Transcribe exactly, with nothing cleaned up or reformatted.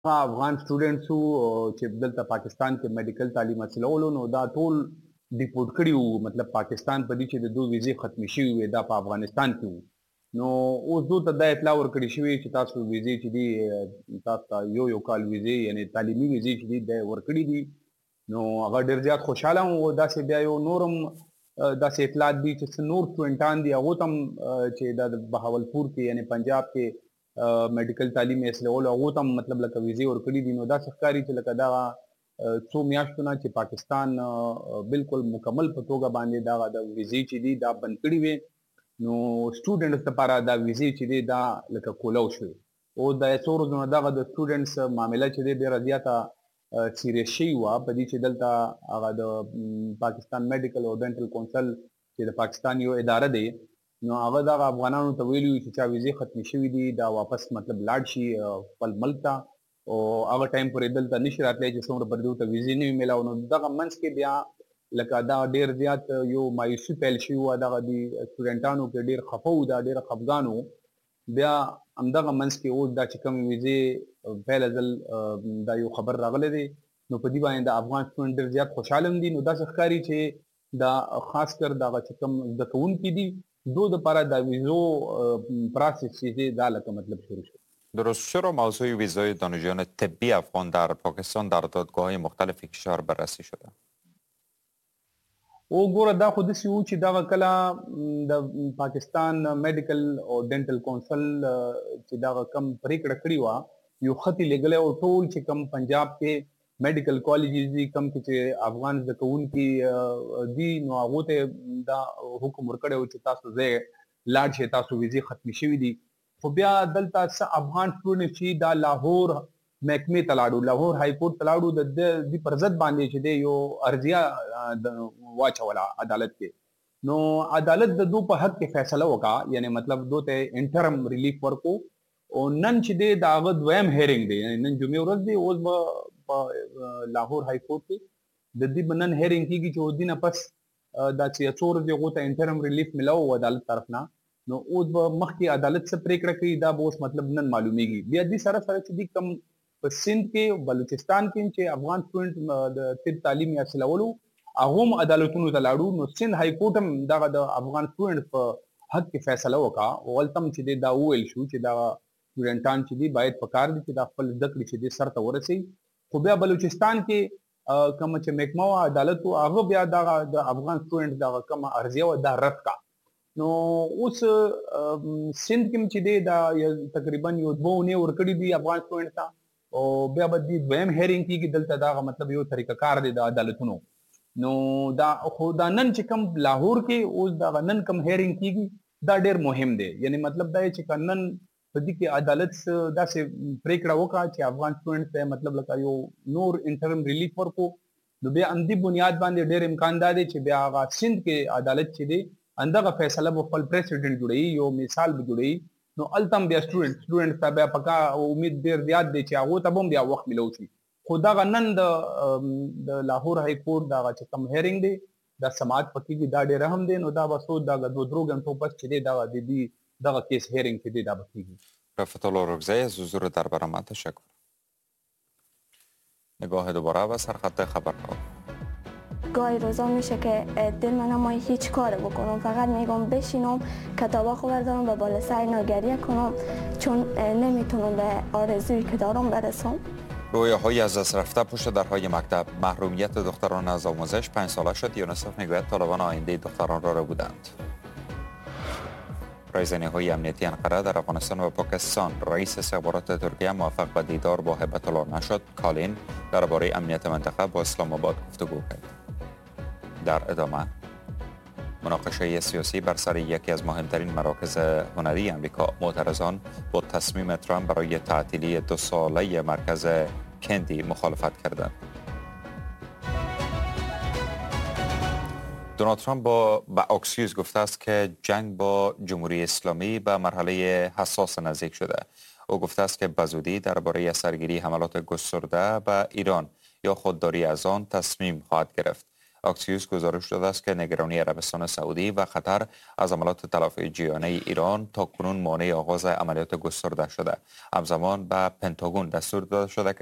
افغان سټوډنټس وو چې دلته پاکستان کې میډیکل تعلیم حاصلولو نو دا ټول ډیپورټ کړي وو مطلب پاکستان په دې چې د دوه ویزې ختمې شوې وې دا په افغانستان کې وو نو اوس دوی ته دا اطلاع ورکړې شوې چې تاسو ویزې چې دي تاسو ته یو یو کال ویزې یعنی تعلیمي ویزې چې دي دا ورکړي دي نو هغه ډېر زیات خوشاله وو داسې بیا یو نورم داسې اطلاعات دي چې نور سټوډنټان دي هغو ته هم چې د بهاولپور کې یعنی پنجاب کې میډیکل تعلیم یې حاصلولو هغو ته هم مطلب لکه ویزې ورکړي دي نو داسې ښکاري چې لکه دغه څو میاشتو نه چې پاکستان بالکل مکمل په توګه باندې دغه د ویزې چې دي دا بند کړي وې نو سټوډنټس لپاره دا ویزې چې دي دا لکه کولو شوې او د څو ورځو نه دغه د سټوډنټس معامله چې دی ډېره زیاته سیریس شوې وه په دې چې دلته هغه د پاکستان میډیکل او ډینټل کونسل چې د پاکستان یو اداره دی نو هغه دغه افغانانو ته ویلي چې چا ویزې ختمې شوي دي دا واپس مطلب لاړ شي خپل ملک ته او هغه ټایم پورې دلته نشي راتلی چې څومره پورې دوی ته ویزې نه وي میلاو نو دغه منځ کې بیا لکه دا ډېر زیات یو مایوسي پیل شوي وه دغه د سټوډنټانو کې ډېر خفه وو دا ډېر خفګان وو بیا همدغه منځ کې اوس دا چې کوم ویزې پیله ځل دا یو خبر راغلی دی نو په دې باندې د افغان سټوډنټ ډېر زیات خوشحاله هم دي نو داسې ښکاري چې دا خاص کر دغه چې کوم زده کوونکي دي دو دپاره د ویزو پروسس چې دی دا لکه مطلب شروع شد. درست چرا موضوع ویزای دانشجویان طبی افغان در پاکستان در دادگاه‌های مختلف کشور بررسی شده؟ او ګوره دا خو داسې وو چې دغه کله د پاکستان میډیکل او ډینټل کونسل چې دغه کم پریکړه کړې وه یو خط یې لیږلی او ټول چې کم پنجاب کې میډیکل کالجز دي کم کې چې افغان زده کوونکي دي نو هغو ته دا حکم ورکړی و چې تاسو ځای لاړ شئ تاسو ویزې ختمې شوي دي خو بیا دلته څه افغان سټوډنټ چې دا لاهور محکمې ته لاړو لاهور های کورټ ته لاړو د دې پر ضد باندې چې دی یو ارضیه واچوله عدالت کې نو عدالت د دو په حق کې فیصله وکړه یعنی مطلب دو ته انټرم ریلیف ورکو او نن چې دی د هغه دویم هیرینګ دی یعنی نن جمعې ورځ دی اوس به په لاهور های کورټ کې د دې به نن هیرینګ کېږي چې اوس دې نه پس دا چې څو ورځې هغو ته انټرم ریلیف میلاو و عدالت طرف نه نو اوس به مخکې عدالت څه پرېکړه کوي دا به اوس مطلب نن معلومیږي بیا دې سره سره چې دې کم په سند کې بلوچستان کې چې افغان سټوډنټ د طب تعلیم یې حاصلولو هغه هم عدالتونو ته لاړو نو سند های کورټ هم دغه د افغان سټوډنټ په حق کې فیصله وکړه او هلته هم چې دی دا وویل شو چې دغه سټوډنټان چې دي باید په کار دي چې دا خپل زده کړې چې دي سر ته ورسوي خو بیا بلوچستان کې کوم چې محکمه وه عدالت و هغه بیا دغه د افغان سټوډنټ دغه کومه عرضیه وه دا رد کړه نو اوس سند کې چې دی دا تقریبا یو دوه اونۍ ورکړي دي افغان سټوډنټ ته او بیا به دې دویم هیرینګ کېږي دلته دغه مطلب یو طریقه کار دی د عدالتونو نو دا خو دا نن چې کوم لاهور کې اوس دغه نن کوم هیرینګ کېږي دا ډېر مهم دی یعنی مطلب دا چې نن په دې کې عدالت داسې پرېکړه وکړه چې افغان سټوډنټ ته مطلب لکه یو نور انټرم ریلیف ورکو نو بیا همدې بنیاد باندې ډېر امکان دا دی چې بیا هغه سند کې عدالت چې دی همدغه فیصله به خپل پریسیډنټ جوړوي یو مثال به جوړوي نو هلته هم بیا سټوډنټ سټوډنټ ته بیا پکا امید ډېر زیات دی چې هغو ته به هم بیا وخت میلو شي خو دغه نن د لاهور های کورټ دغه چې کوم هیرینګ دی دا سماعت پکې کېږي دا ډېر اهم دی نو دا به څو دغه دوه درو ګنټو پس چې دی دغه د دې دغه کیس هیرینگ که دی دا بکیگی. رفت الله رکزی از حضور در برنامه تشکر. نگاه دوباره و سرخط خبرها. گاهی روزا میشه که دل من نمایی هیچ کار بکنم فقط میگم بشینم کتابا خو بردارم و بالا سر نگریه کنم چون نمیتونم به آرزویی که دارم برسم. رویاهایی از دست رفته پشت درهای مکتب محرومیت دختران از آموزش پنج ساله شد یونیسف میگوید طالبان آینده دختران را بودند. رایزنی‌های امنیتی انقره در افغانستان و پاکستان رئیس استخبارات ترکیه موفق به دیدار با هیبت الله نشد کالین درباره امنیت منطقه با اسلام آباد گفتگو کرد. در ادامه مناقشه سیاسی بر سر یکی از مهمترین مراکز هنری امریکا معترضان با تصمیم ترامپ برای تعطیلی دو ساله مرکز کندی مخالفت کردند. دونالد ترامپ با به اکسیوز گفته است که جنگ با جمهوری اسلامی به مرحله حساس نزدیک شده. او گفته است که بزودی درباره سرگیری حملات گسترده به ایران یا خودداری از آن تصمیم خواهد گرفت. اکسیوس گزارش داده است که نگرانی عربستان سعودی و قطر از عملات تلافیجیانه ایران تا کنون مانع آغاز عملیات گسترده شده. همزمان به پنتاگون دستور داده شده که